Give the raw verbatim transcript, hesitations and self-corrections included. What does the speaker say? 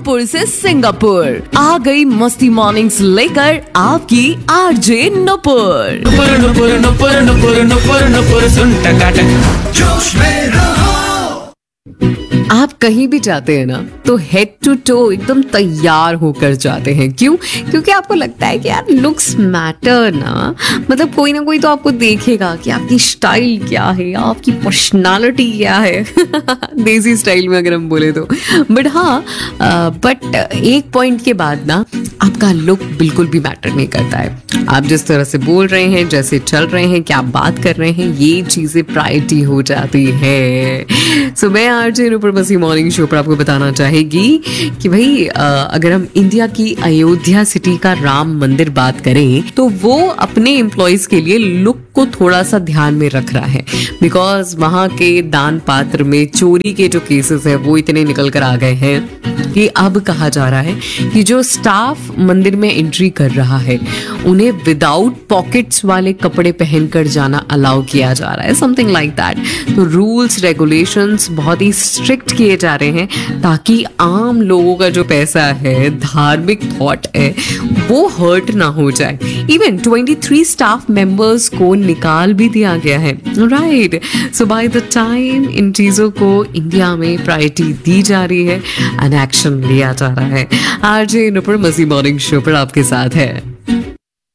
जयपुर से सिंगापुर आ गई मस्ती मॉर्निंग्स लेकर आपकी आरजे नुपुर। नुपुर नुपुर नुपुर नुपुर नुपुर नुपुर सुन टकाटक जोश में रहो। आप कहीं भी जाते हैं ना तो हेड टू टो एकदम तैयार होकर जाते हैं। क्यों? क्योंकि आपको लगता है कि यार लुक्स मैटर ना, मतलब कोई ना कोई तो आपको देखेगा कि आपकी स्टाइल क्या है, आपकी पर्सनालिटी क्या है देसी स्टाइल में अगर हम बोले तो। बट हाँ, बट एक पॉइंट के बाद ना आपका लुक बिल्कुल भी मैटर नहीं करता है। आप जिस तरह से बोल रहे हैं, जैसे चल रहे हैं, क्या बात कर रहे हैं, ये चीजें प्रायोरिटी हो जाती है। सो मैं आरजे नुपुर मस्ती मॉर्निंग शो पर आपको बताना चाहेगी कि भाई अगर हम इंडिया की अयोध्या सिटी का राम मंदिर बात करें तो वो अपने एम्प्लॉयज के लिए लुक को थोड़ा सा ध्यान में रख रहा है, बिकॉज वहां के दान पात्र में चोरी के जो केसेस है वो इतने निकल कर आ गए हैं कि अब कहा जा रहा है कि जो स्टाफ मंदिर में एंट्री कर रहा है उन्हें विदाउट पॉकेट्स वाले कपड़े पहनकर जाना अलाउ किया जा रहा है, समथिंग लाइक दैट। तो रूल्स रेगुलेशंस बहुत ही स्ट्रिक्ट किए जा रहे हैं ताकि आम लोगों का जो पैसा है, धार्मिक थॉट है, वो हर्ट ना हो जाए। इवन तेईस स्टाफ मेंबर्स को निकाल भी दिया गया है, right. So by the time in चीजों को इंडिया में प्रायोरिटी दी जा रही है एंड एक्शन लिया जा रहा है। आरजे नुपुर मस्ती मॉर्निंग शो पर आपके साथ है।